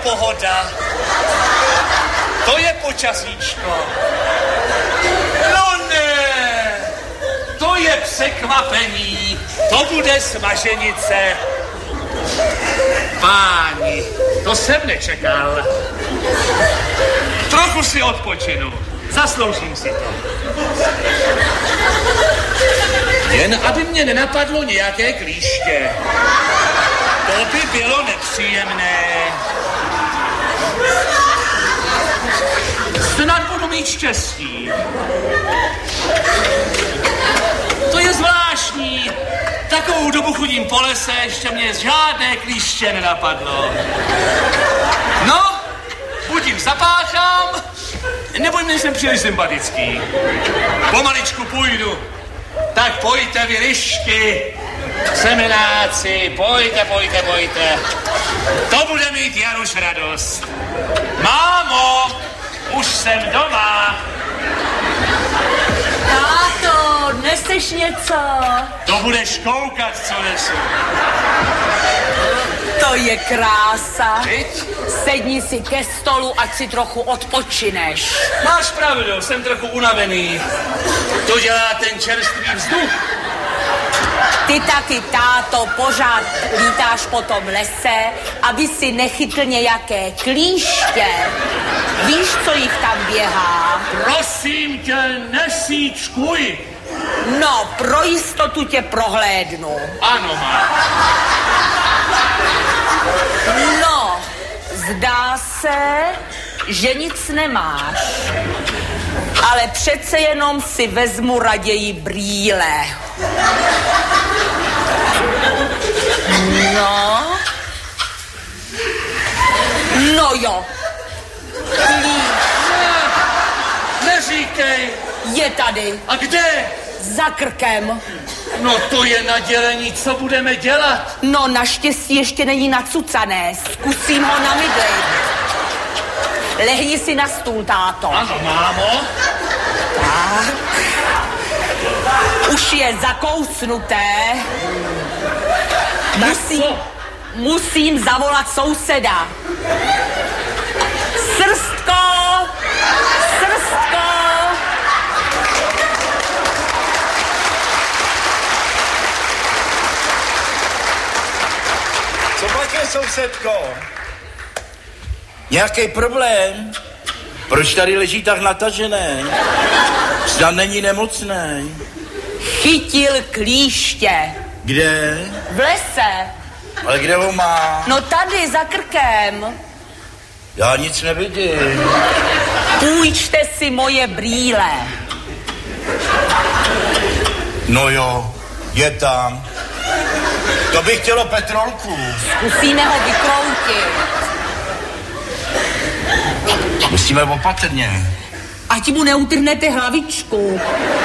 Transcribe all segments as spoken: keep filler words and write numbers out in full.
pohoda. To je počasíčko. No ne, to je překvapení. To bude smaženice. Páni, to jsem nečekal. Trochu si odpočinu. Zasloužím si to. Jen aby mě nenapadlo nějaké klíště. To by bylo nepříjemné. Snad budu mít štěstí. To je zvláštní. Takovou dobu chodím po lese, ještě mě žádné klíště nenapadlo. No, buď jim zapáchám, nebo jim nejsem příliš sympatický. Pomaličku půjdu. Tak pojďte vy lišky, semenáci, pojďte, pojďte, pojďte. To bude mít Jaruš radost. Mámo, už jsem doma. Táto, neseš něco? To budeš koukat, co nesu. To je krása. Viď? Sedni si ke stolu, ať si trochu odpočineš. Máš pravdu, jsem trochu unavený. To dělá ten čerstvý vzduch. Ty taky, táto, pořád lítáš po tom lese, aby si nechytl nějaké klíště. Víš, co jich tam běhá? Prosím tě, nesíčkuj. No, pro jistotu tě prohlédnu. Ano, má. No, zdá se, že nic nemáš. Ale přece jenom si vezmu raději brýle. No. No jo. Klíč. Ne, neříkej. Je tady. A kde? Za krkem. No to je nadělení, co budeme dělat? No naštěstí ještě není nacucané. Zkusím ho namydlit. Lehni si na stůl, táto. Ano, mámo. Tak. Už je zakousnuté. Musím, musím zavolat souseda. Srstko! Srstko! Co pak je, sousedko? Nějaký problém? Proč tady leží tak natažené? Snad není nemocný. Chytil klíště. Kde? V lese. Ale kde ho má? No tady, za krkem. Já nic nevidím. Půjčte si moje brýle. No jo, je tam. To by chtělo petrolku. Zkusíme ho vykroutit. Musíme opatrně. Ať mu neutrhnete hlavičku.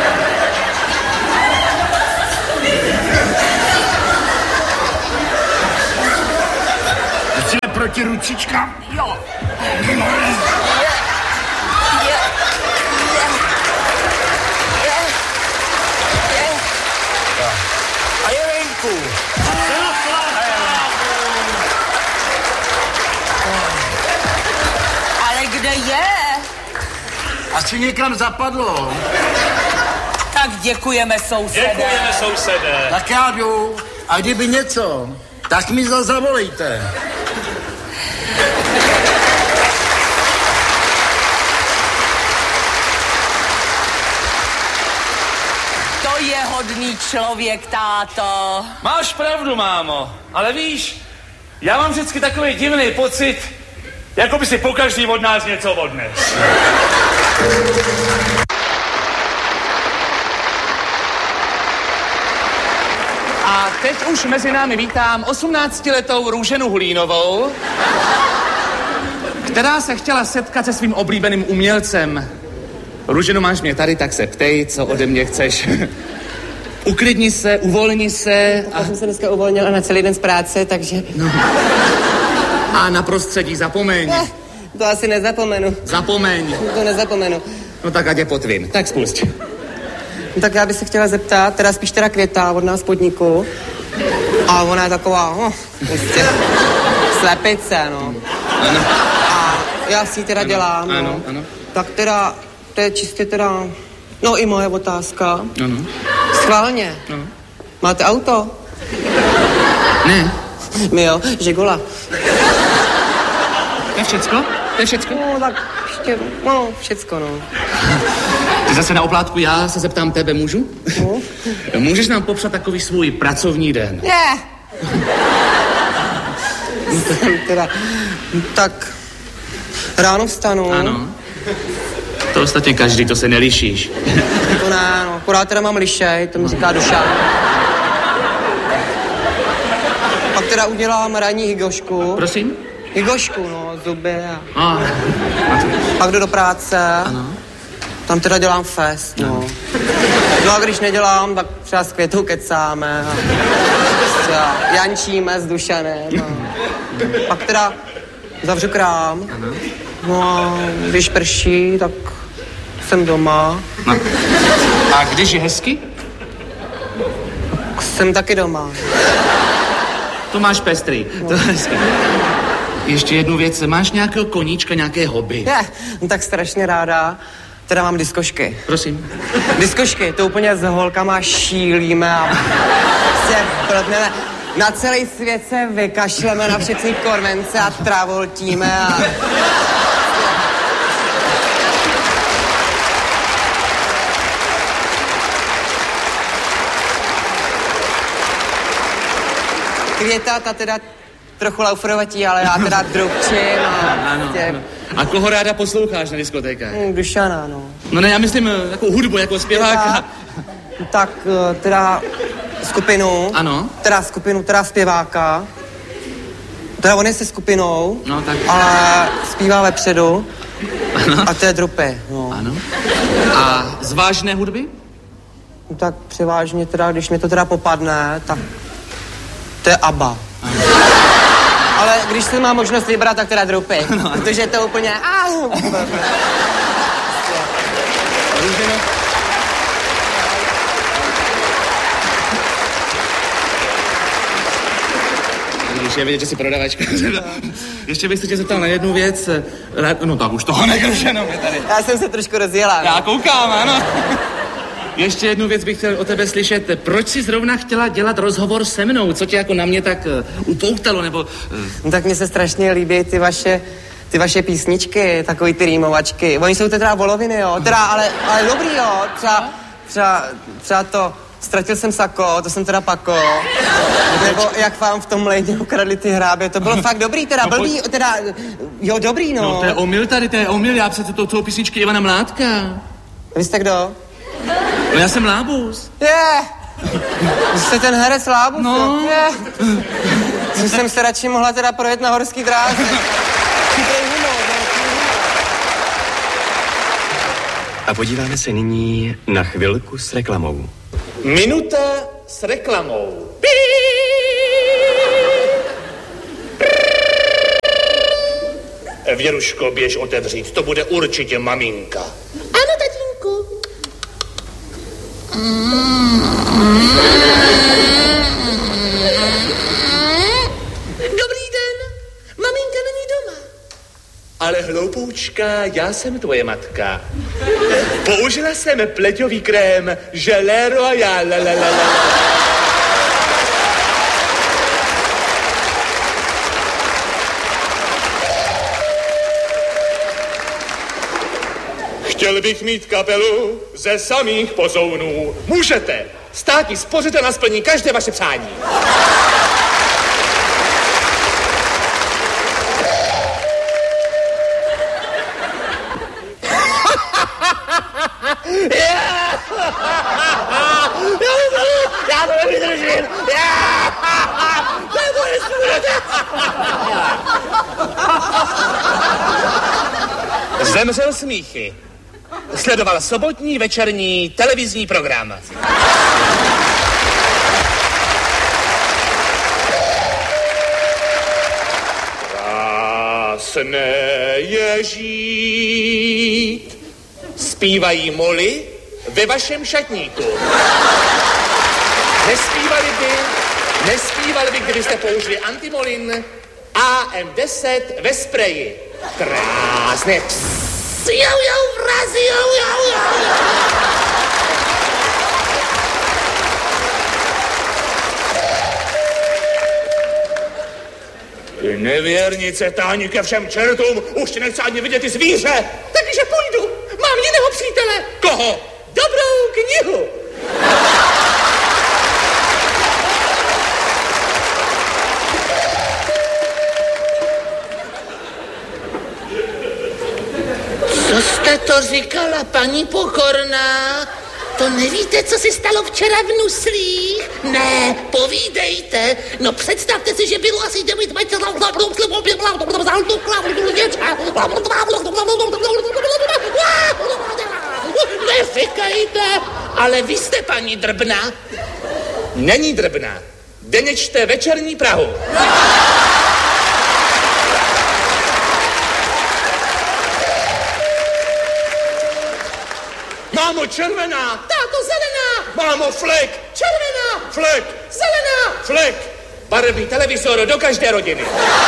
Musíme proti ručičkám. Jo. No. Je. Je. Je. Je. Je. A je venku. Ale kde je? Asi někam zapadlo. Tak děkujeme, sousede. Děkujeme, sousede. Tak já jdu. A kdyby něco, tak mi za zavolejte. To je hodný člověk, táto. Máš pravdu, mámo, ale víš, já mám vždycky takový divný pocit, jako by si pokaždý od nás něco odnes. A teď už mezi námi vítám osmnáctiletou Růženu Hulínovou, která se chtěla setkat se svým oblíbeným umělcem. Růženo, máš mě tady, tak se ptej, co ode mě chceš. Uklidni se, uvolni se. A... Já jsem se dneska uvolnila na celý den z práce, takže... No. A na prostředí zapomeň. Ne, to asi nezapomenu. Zapomeň. To nezapomenu. No tak ať je potvím. Tak spusť. No, tak já bych se chtěla zeptat, teda spíš teda Květa od nás podniku. A ona je taková, no, prostě slepice, no. Ano. A já si ji teda ano, dělám, ano, no. ano. Tak teda, to je čistě teda, no i moje otázka. Ano. Schválně. Ano. Máte auto? Ne. My jo, Žigula. To je všecko? To je všecko? No, tak ještě, no, všecko, no. Ty zase na oplátku, já se zeptám tebe, můžu? No. Můžeš nám popsat takový svůj pracovní den? Ne. teda, tak, ráno vstanu. Ano. To ostatně každý, to se nelišíš. To ne, no, akorát teda mám lišej, to mi říká Duša. Pak teda udělám ranní hygošku. Prosím? Hygošku, no, zuby a... A. Pak jdu do práce. Ano. Tam teda dělám fest, no. No a když nedělám, tak třeba s Květou kecáme a třeba jančíme s Dušanem. A pak teda zavřu krám. Ano. No a když prší, tak jsem doma. No. A když je hezky? Jsem taky doma. To máš pestrý. No. To je hezky. Ještě jednu věc. Máš nějakého koníčka, nějaké hobby? Je, no tak strašně ráda. Teda mám diskošky. Prosím. Diskošky, to úplně s holkama šílíme a se protneme. Na celý svět se vykašleme na všechny konvence a travoltíme a... Květa, ta teda trochu laufrovatí, ale já teda drobčím a... Ano, tě... ano. A koho ráda posloucháš na diskotékách? Mm, Dušana, no. No ne, já myslím jako hudbu, jako zpěváka. Tak teda skupinu. Ano. Teda skupinu, teda zpěváka. Teda on je se skupinou. No tak. Ale zpívá vepředu. Ano. A to je drupy, no. Ano. A z vážné hudby? No tak převážně teda, když mi to teda popadne, tak to je ABBA. Ano. Ale když se má možnost vybrat, tak teda drupy. No. Protože je to úplně... Když je vidět, že jsi prodavačka. Ještě bych se tě zeptal na jednu věc. No tak už toho nekrušeno mě tady. Já jsem se trošku rozjela. Já koukám, ano. Ještě jednu věc bych chtěl o tebe slyšet. Proč jsi zrovna chtěla dělat rozhovor se mnou? Co tě jako na mě tak uh, upoutalo, nebo... Uh... No tak mně se strašně líbí ty vaše, ty vaše písničky, takový ty rýmovačky. Oni jsou teda voloviny, jo, teda, ale, ale dobrý, jo. Třeba, třeba, třeba to, ztratil jsem sako, to jsem teda pako. Nebo jak vám v tom lejně ukradli ty hrábě, to bylo fakt dobrý, teda, blbý, teda, jo, dobrý, no. No, to je omyl tady, to je omyl, já přece to, toho písničky Ivana Mládka. Vy jste kdo? No já jsem Lábus. Je! Yeah. Vy jste ten herec Lábus, no. Je. Yeah. Co jsem se radši mohla teda projet na horský dráze. A podíváme se nyní na chvilku s reklamou. Minuta s reklamou. Věruško, běž otevřít, to bude určitě maminka. Ano, tatínku. Dobrý den, maminka není doma. Ale hloupoučka, já jsem tvoje matka. Použila jsem pleťový krém Gelé Royal. La, la, la, la. Chtěl bych mít kapelu ze samých pozounů. Můžete. Státní spořitelna splní každé vaše přání. Já to nevydržím. Zemřel smíchy. Sledoval sobotní večerní televizní program. Krásné je žít, zpívají moly ve vašem šatníku. Nespívali by, nespívali by, kdybyste použili antimolin A M deset ve spreji. Krásně. Pss, jau, jau, vrazi, jau, jau, jau. Ty nevěrnice, táni ke všem čertům, už ti nechce ani vidět ty zvíře. Takže půjdu, mám jiného přítele. Koho? Dobrou knihu. Co jste to říkala, paní Pokorná? To nevíte, co se stalo včera v Nuslích? Ne, povídejte. No představte si, že bylo asi devět Neříkejte, ale vy jste paní Drbna. Není Drbna. Denně čte Večerní Prahu. Mámo, červená. Táto, zelená. Mámo, flek. Červená. Flek. Zelená. Flek. Barevný televizor do každé rodiny.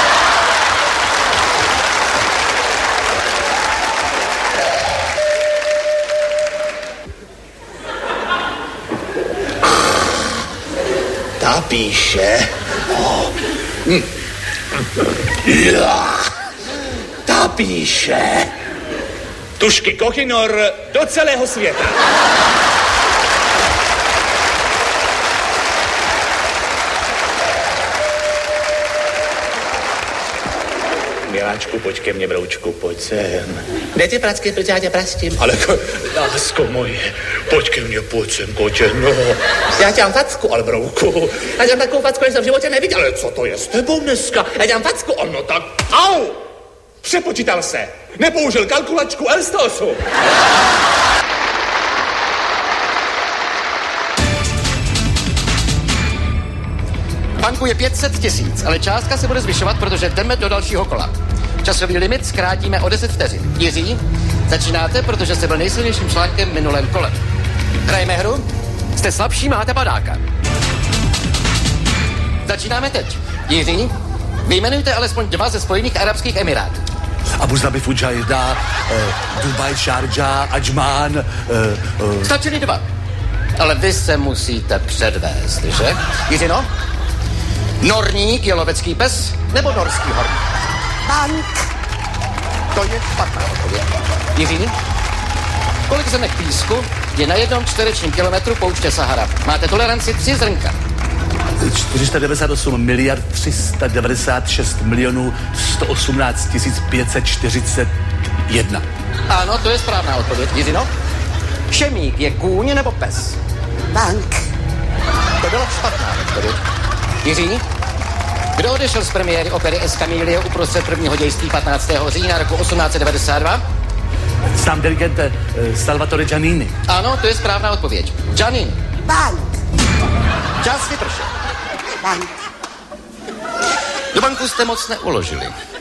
Ta píše. Oh. Hm. Ja. Ta píše. Tušky Kochinor do celého světa. Miláčku, pojď ke mně, broučku, pojď sem. Kde ty pracky, protože já tě prastím. Ale ko, lásko moje, pojď ke mně, pojď sem, kotě, no. Já tě mám facku. Ale brouku. Já tě mám takovou facku, že jsem v životě neviděl. Ale co to je s tebou dneska? Já tě mám facku. Ono tak, au! Přepočítal se. Nepoužil kalkulačku L sto osm. V banku je pět set tisíc, ale částka se bude zvyšovat, protože jdeme do dalšího kola. Časový limit zkrátíme o deset vteřin. Jiří, začínáte, protože jste byl nejsilnějším článkem v minulém kole. Hrajeme hru? Jste slabší, máte padáka. Začínáme teď. Jiří, vyjmenujte alespoň dva ze Spojených arabských emirátů. Abu Dhabi, Fujairah, eh, Dubaj, Sharjah, Ajman. Eh, eh. Stačili dva. Ale vy se musíte předvést, že? Jiřino? Norník je lovecký pes nebo norský horník? Bank. To je špatná odpověď. Jiří? Kolik zemek písku je na jednom čtverečním kilometru pouště Sahara? Máte toleranci tři zrnka. čtyři sta devadesát osm miliard tři sta devadesát šest milionů sto osmnáct tisíc pět set čtyřicet jedna. Ano, to je správná odpověď. Jiřino? Šemík je kůň nebo pes? Bank. To byla špatná odpověď. Jiří? Kdo odešel z premiéry opery Escamillo uprostřed prvního dějství patnáctého října roku osmnáct set devadesát dva? Sám dirigent eh, Salvatore Giannini. Ano, to je správná odpověď. Giannini. Bank. Čas vypršel. Bank. Do banku jste moc neuložili.